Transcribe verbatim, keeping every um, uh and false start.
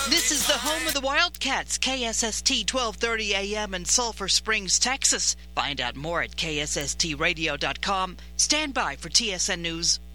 This is the home of the Wildcats, K S S T twelve thirty A M in Sulphur Springs, Texas. Find out more at K S S T radio dot com. Stand by for T S N News